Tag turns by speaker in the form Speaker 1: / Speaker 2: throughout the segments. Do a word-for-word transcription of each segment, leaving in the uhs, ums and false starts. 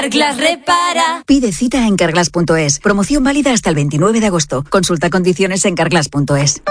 Speaker 1: Carglass repara.
Speaker 2: Pide cita en carglass punto es. Promoción válida hasta el veintinueve de agosto. Consulta condiciones en carglass punto es.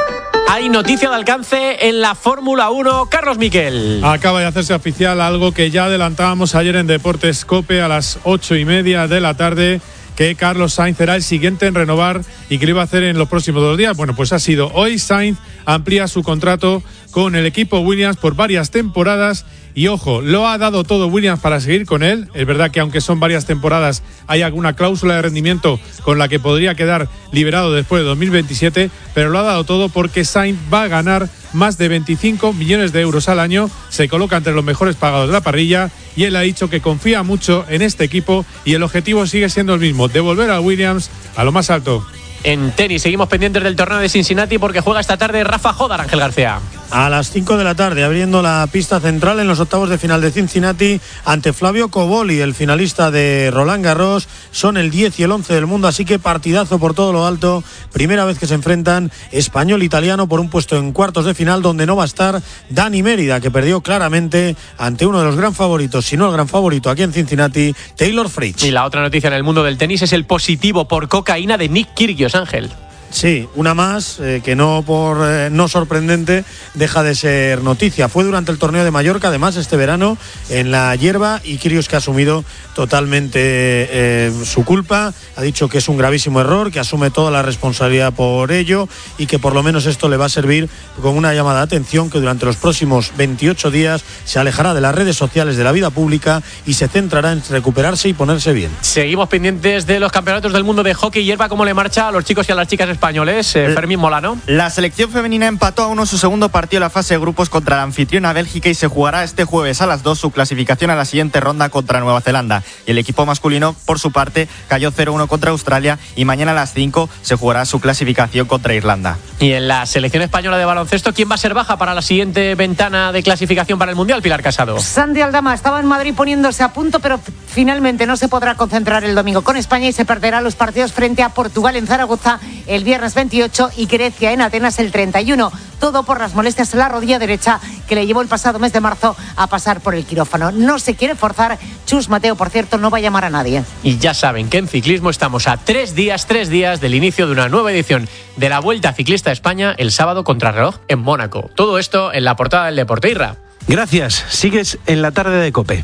Speaker 3: Hay noticia de alcance en la Fórmula uno. Carlos Miquel.
Speaker 4: Acaba de hacerse oficial algo que ya adelantábamos ayer en Deportes COPE a las ocho y media de la tarde, que Carlos Sainz era el siguiente en renovar y que lo iba a hacer en los próximos dos días. Bueno, pues ha sido hoy. Sainz amplía su contrato con el equipo Williams por varias temporadas y, ojo, lo ha dado todo Williams para seguir con él. Es verdad que aunque son varias temporadas, hay alguna cláusula de rendimiento con la que podría quedar liberado después de dos mil veintisiete, pero lo ha dado todo porque Sainz va a ganar más de veinticinco millones de euros al año, se coloca entre los mejores pagados de la parrilla y él ha dicho que confía mucho en este equipo y el objetivo sigue siendo el mismo, devolver a Williams a lo más alto.
Speaker 3: En tenis seguimos pendientes del torneo de Cincinnati porque juega esta tarde Rafa Jodar, Ángel García.
Speaker 5: A las cinco de la tarde, abriendo la pista central en los octavos de final de Cincinnati ante Flavio Cobolli, el finalista de Roland Garros. Son el diez y el once del mundo, así que partidazo por todo lo alto. Primera vez que se enfrentan español-italiano por un puesto en cuartos de final, donde no va a estar Dani Mérida, que perdió claramente ante uno de los gran favoritos, si no el gran favorito aquí en Cincinnati, Taylor Fritz.
Speaker 3: Y la otra noticia en el mundo del tenis es el positivo por cocaína de Nick Kyrgios, Ángel.
Speaker 5: Sí, una más, eh, que no por eh, no sorprendente deja de ser noticia. Fue durante el torneo de Mallorca, además, este verano, en la hierba, y Kyrgios, que ha asumido totalmente eh, su culpa, ha dicho que es un gravísimo error, que asume toda la responsabilidad por ello y que por lo menos esto le va a servir como una llamada de atención, que durante los próximos veintiocho días se alejará de las redes sociales, de la vida pública, y se centrará en recuperarse y ponerse bien.
Speaker 3: Seguimos pendientes de los campeonatos del mundo de hockey hierba, cómo le marcha a los chicos y a las chicas españoles. eh, Fermín Molano.
Speaker 6: La selección femenina empató a uno su segundo partido en la fase de grupos contra la anfitriona Bélgica y se jugará este jueves a las dos su clasificación a la siguiente ronda contra Nueva Zelanda. Y el equipo masculino, por su parte, cayó cero uno contra Australia y mañana a las cinco se jugará su clasificación contra Irlanda.
Speaker 3: Y en la selección española de baloncesto, ¿quién va a ser baja para la siguiente ventana de clasificación para el Mundial, Pilar Casado?
Speaker 7: Sandy Aldama estaba en Madrid poniéndose a punto, pero finalmente no se podrá concentrar el domingo con España y se perderá los partidos frente a Portugal en Zaragoza el viernes veintiocho y Grecia en Atenas el treinta y uno. Todo por las molestias en la rodilla derecha que le llevó el pasado mes de marzo a pasar por el quirófano. No se quiere forzar. Chus Mateo, por cierto, no va a llamar a nadie.
Speaker 3: Y ya saben que en ciclismo estamos a tres días, tres días del inicio de una nueva edición de la Vuelta Ciclista a España el sábado contrarreloj en Mónaco. Todo esto en la portada del Deporte. Irra.
Speaker 8: Gracias. Sigues en la tarde de COPE.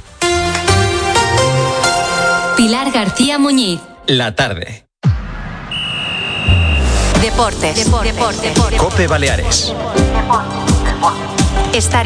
Speaker 1: Pilar García Muñiz.
Speaker 9: La tarde.
Speaker 1: Deportes. Deportes. Deportes.
Speaker 9: COPE Baleares.
Speaker 1: Estar